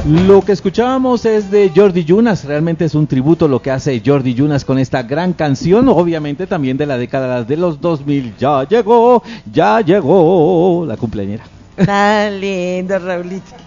Lo que escuchábamos es de Jordi Yunas, realmente es un tributo lo que hace Jordi Yunas con esta gran canción, obviamente también de la década de los 2000. Ya llegó la cumpleañera. Tan lindo, Raulito.